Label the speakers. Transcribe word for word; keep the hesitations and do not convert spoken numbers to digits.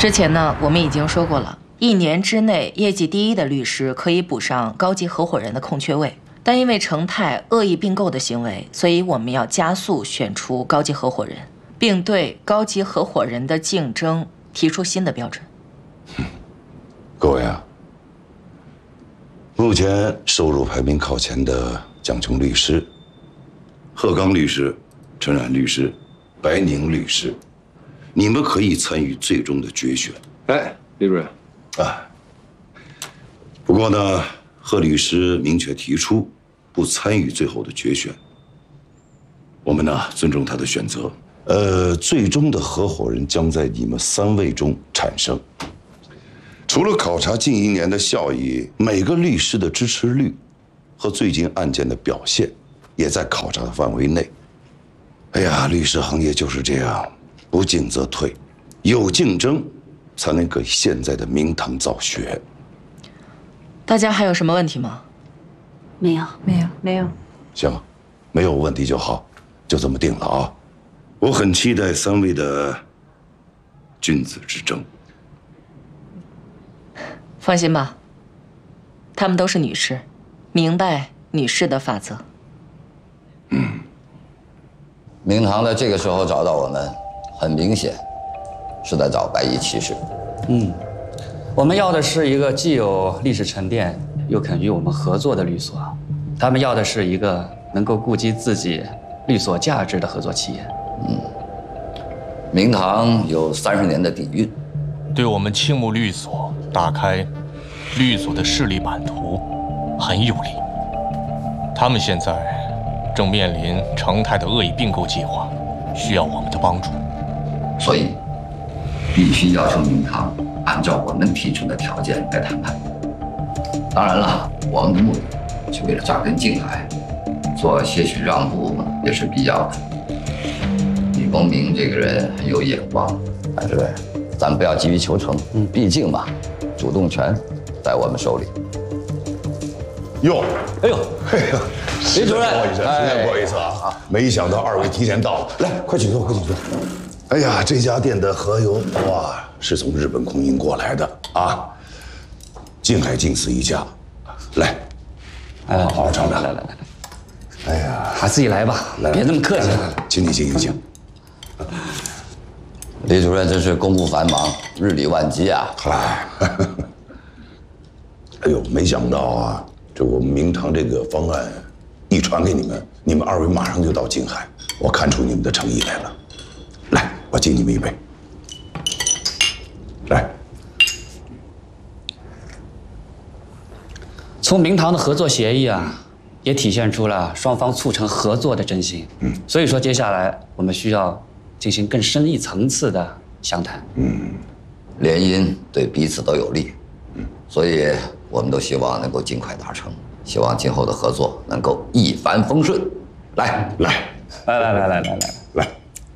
Speaker 1: 之前呢，我们已经说过了，一年之内业绩第一的律师可以补上高级合伙人的空缺位，但因为成泰恶意并购的行为，所以我们要加速选出高级合伙人，并对高级合伙人的竞争提出新的标准。
Speaker 2: 嗯、各位啊，目前收入排名靠前的蒋琼律师、贺刚律师、陈冉律师、白宁律师，你们可以参与最终的决选。
Speaker 3: 哎，李主任，
Speaker 2: 啊，不过呢，贺律师明确提出不参与最后的决选。我们呢尊重他的选择。呃，最终的合伙人将在你们三位中产生。除了考察近一年的效益，每个律师的支持率和最近案件的表现，也在考察的范围内。哎呀，律师行业就是这样，不进则退，有竞争才能给现在的明堂造血。
Speaker 1: 大家还有什么问题吗？
Speaker 4: 没有，
Speaker 5: 没有，没有。
Speaker 2: 行，没有问题就好，就这么定了啊！我很期待三位的君子之争。
Speaker 1: 放心吧，她们都是女士，明白女士的法则。
Speaker 2: 嗯，
Speaker 6: 明堂在这个时候找到我们，很明显是在找白衣骑士。
Speaker 7: 嗯，我们要的是一个既有历史沉淀又肯与我们合作的律所，他们要的是一个能够顾及自己律所价值的合作企业。
Speaker 6: 嗯，明堂有三十年的底蕴，
Speaker 8: 对我们青木律所打开律所的势力版图很有利。他们现在正面临成泰的恶意并购计划，需要我们的帮助，
Speaker 6: 所以必须要求明堂按照我们提出的条件来谈判。当然了，我们的目的是为了扎根静海，做些许让步也是必要的。李公明这个人很有眼光，但是咱不要急于求成，嗯，毕竟嘛，主动权在我们手里。
Speaker 2: 哟，
Speaker 7: 哎呦，
Speaker 2: 哎呀，
Speaker 7: 李主任，
Speaker 2: 不好意思，实在不好意思啊！没想到二位提前到了，来，快请坐，快请坐。哎呀，这家店的和油哇，是从日本空运过来的啊，近海近此一家。来，好好尝尝。
Speaker 7: 来来来来，
Speaker 2: 哎呀，
Speaker 7: 还自己来吧，别那么客气。
Speaker 2: 来来来，请你请你请。
Speaker 6: 李主任真是公务繁忙，日理万机啊！
Speaker 2: 嗨，哎呦，没想到啊，这我们明堂这个方案一传给你们，你们二位马上就到静海，我看出你们的诚意来了。来，我敬你们一杯。来，
Speaker 7: 从明堂的合作协议啊，也体现出了双方促成合作的真心。嗯，所以说接下来我们需要进行更深一层次的详谈。
Speaker 6: 嗯，联姻对彼此都有利，嗯，所以我们都希望能够尽快达成，希望今后的合作能够一帆风顺。来，
Speaker 2: 来，
Speaker 7: 来来来来来来
Speaker 2: 来。